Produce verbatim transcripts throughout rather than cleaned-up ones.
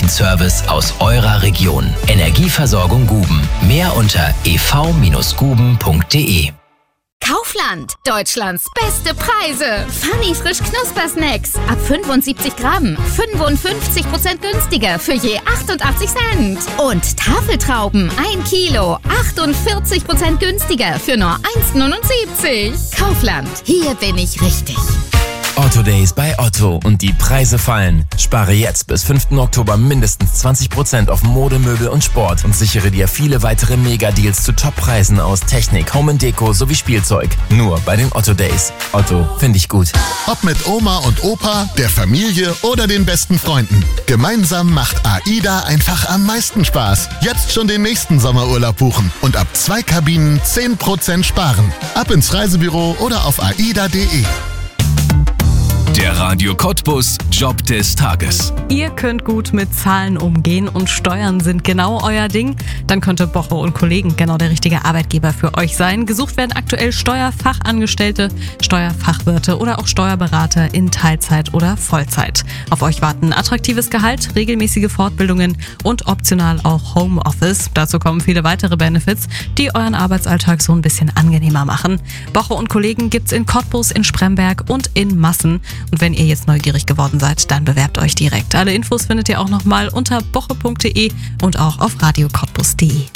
persönlichen Service aus eurer Region. Energieversorgung Guben. Mehr unter e v Bindestrich guben punkt de. Kaufland, Deutschlands beste Preise. Funny frisch Knuspersnacks ab fünfundsiebzig Gramm, fünfundfünfzig Prozent günstiger für je achtundachtzig Cent. Und Tafeltrauben ein Kilo, achtundvierzig Prozent günstiger für nur eins neunundsiebzig. Kaufland, hier bin ich richtig. Otto Days bei Otto und die Preise fallen. Spare jetzt bis fünften Oktober mindestens zwanzig Prozent auf Mode, Möbel und Sport und sichere dir viele weitere Mega-Deals zu Top-Preisen aus Technik, Home and Deko sowie Spielzeug. Nur bei den Otto Days. Otto, finde ich gut. Ob mit Oma und Opa, der Familie oder den besten Freunden. Gemeinsam macht AIDA einfach am meisten Spaß. Jetzt schon den nächsten Sommerurlaub buchen und ab zwei Kabinen zehn Prozent sparen. Ab ins Reisebüro oder auf aida punkt de. Der Radio Cottbus Job des Tages. Ihr könnt gut mit Zahlen umgehen und Steuern sind genau euer Ding. Dann könnte Boche und Kollegen genau der richtige Arbeitgeber für euch sein. Gesucht werden aktuell Steuerfachangestellte, Steuerfachwirte oder auch Steuerberater in Teilzeit oder Vollzeit. Auf euch warten attraktives Gehalt, regelmäßige Fortbildungen und optional auch Homeoffice. Dazu kommen viele weitere Benefits, die euren Arbeitsalltag so ein bisschen angenehmer machen. Boche und Kollegen gibt's in Cottbus, in Spremberg und in Massen. Und wenn ihr jetzt neugierig geworden seid, dann bewerbt euch direkt. Alle Infos findet ihr auch nochmal unter boche punkt de und auch auf radio cottbus punkt de.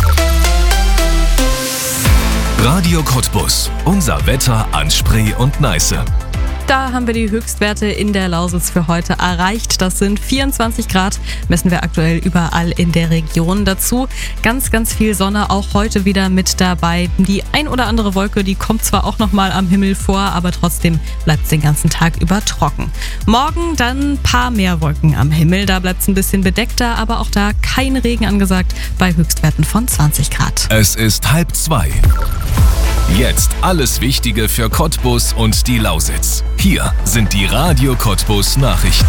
Radio Cottbus. Unser Wetter an Spree und Neiße. Da haben wir die Höchstwerte in der Lausitz für heute erreicht. Das sind vierundzwanzig Grad, messen wir aktuell überall in der Region. Dazu ganz, ganz viel Sonne, auch heute wieder mit dabei. Die ein oder andere Wolke, die kommt zwar auch nochmal am Himmel vor, aber trotzdem bleibt es den ganzen Tag über trocken. Morgen dann ein paar mehr Wolken am Himmel, da bleibt es ein bisschen bedeckter, aber auch da kein Regen angesagt bei Höchstwerten von zwanzig Grad. Es ist halb zwei. Jetzt alles Wichtige für Cottbus und die Lausitz. Hier sind die Radio Cottbus Nachrichten.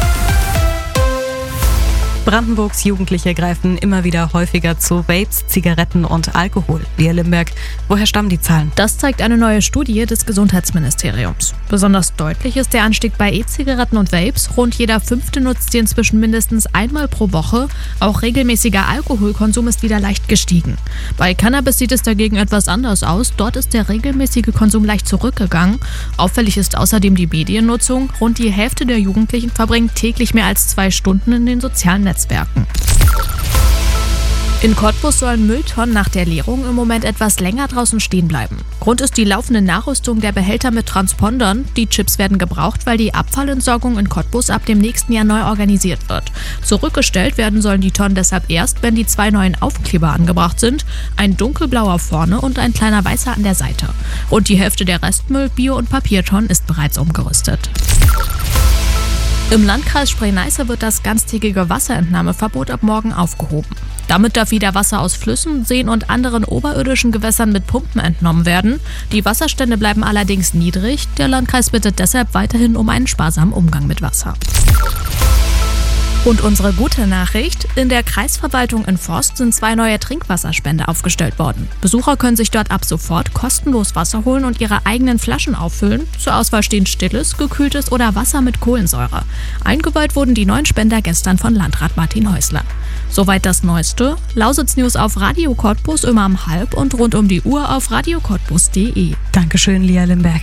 Brandenburgs Jugendliche greifen immer wieder häufiger zu Vapes, Zigaretten und Alkohol. Lia Limberg, woher stammen die Zahlen? Das zeigt eine neue Studie des Gesundheitsministeriums. Besonders deutlich ist der Anstieg bei E-Zigaretten und Vapes. Rund jeder Fünfte nutzt sie inzwischen mindestens einmal pro Woche. Auch regelmäßiger Alkoholkonsum ist wieder leicht gestiegen. Bei Cannabis sieht es dagegen etwas anders aus. Dort ist der regelmäßige Konsum leicht zurückgegangen. Auffällig ist außerdem die Mediennutzung. Rund die Hälfte der Jugendlichen verbringt täglich mehr als zwei Stunden in den sozialen Netzwerken. Netzwerken. In Cottbus sollen Mülltonnen nach der Leerung im Moment etwas länger draußen stehen bleiben. Grund ist die laufende Nachrüstung der Behälter mit Transpondern. Die Chips werden gebraucht, weil die Abfallentsorgung in Cottbus ab dem nächsten Jahr neu organisiert wird. Zurückgestellt werden sollen die Tonnen deshalb erst, wenn die zwei neuen Aufkleber angebracht sind. Ein dunkelblauer vorne und ein kleiner weißer an der Seite. Rund die Hälfte der Restmüll-, Bio- und Papiertonnen ist bereits umgerüstet. Im Landkreis Spree-Neiße wird das ganztägige Wasserentnahmeverbot ab morgen aufgehoben. Damit darf wieder Wasser aus Flüssen, Seen und anderen oberirdischen Gewässern mit Pumpen entnommen werden. Die Wasserstände bleiben allerdings niedrig. Der Landkreis bittet deshalb weiterhin um einen sparsamen Umgang mit Wasser. Und unsere gute Nachricht: In der Kreisverwaltung in Forst sind zwei neue Trinkwasserspender aufgestellt worden. Besucher können sich dort ab sofort kostenlos Wasser holen und ihre eigenen Flaschen auffüllen. Zur Auswahl stehen stilles, gekühltes oder Wasser mit Kohlensäure. Eingeweiht wurden die neuen Spender gestern von Landrat Martin Häusler. Soweit das Neueste. Lausitz News auf Radio Cottbus immer um halb und rund um die Uhr auf radio cottbus punkt de. Dankeschön, Lia Limberg.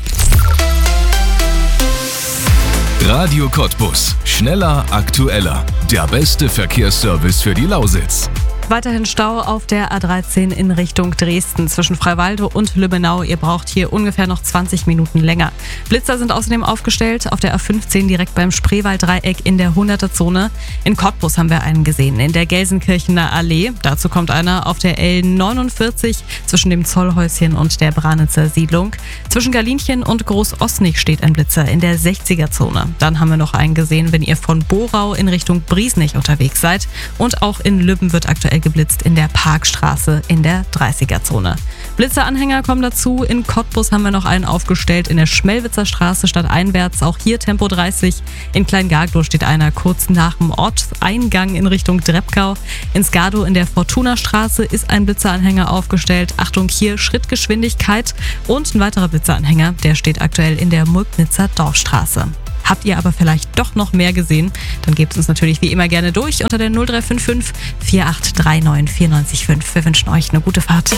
Radio Cottbus. Schneller, aktueller. Der beste Verkehrsservice für die Lausitz. Weiterhin Stau auf der A dreizehn in Richtung Dresden zwischen Freiwalde und Lübbenau. Ihr braucht hier ungefähr noch zwanzig Minuten länger. Blitzer sind außerdem aufgestellt auf der A fünfzehn direkt beim Spreewalddreieck in der hunderter-Zone. In Cottbus haben wir einen gesehen, in der Gelsenkirchener Allee. Dazu kommt einer auf der L neunundvierzig zwischen dem Zollhäuschen und der Branitzer Siedlung. Zwischen Galinchen und Groß-Osnig steht ein Blitzer in der sechziger-Zone. Dann haben wir noch einen gesehen, wenn ihr von Borau in Richtung Briesnich unterwegs seid. Und auch in Lübben wird aktuell geblitzt in der Parkstraße in der dreißiger-Zone. Blitzeranhänger kommen dazu. In Cottbus haben wir noch einen aufgestellt in der Schmelwitzer Straße stadteinwärts. Auch hier Tempo dreißig. In Kleingarglow steht einer kurz nach dem Ortseingang in Richtung Dreppkau. In Skardow in der Fortuna-Straße ist ein Blitzeranhänger aufgestellt. Achtung, hier Schrittgeschwindigkeit. Und ein weiterer Blitzeranhänger, der steht aktuell in der Mulknitzer Dorfstraße. Habt ihr aber vielleicht doch noch mehr gesehen? Dann gebt uns natürlich wie immer gerne durch unter der null drei fünf fünf, vier acht drei neun, vier neun fünf. Wir wünschen euch eine gute Fahrt.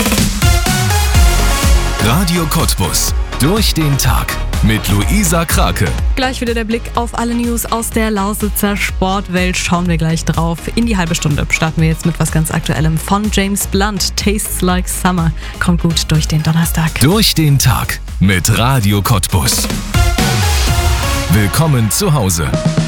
Radio Cottbus. Durch den Tag mit Luisa Krake. Gleich wieder der Blick auf alle News aus der Lausitzer Sportwelt. Schauen wir gleich drauf. In die halbe Stunde starten wir jetzt mit was ganz Aktuellem von James Blunt. Tastes Like Summer. Kommt gut durch den Donnerstag. Durch den Tag mit Radio Cottbus. Willkommen zu Hause.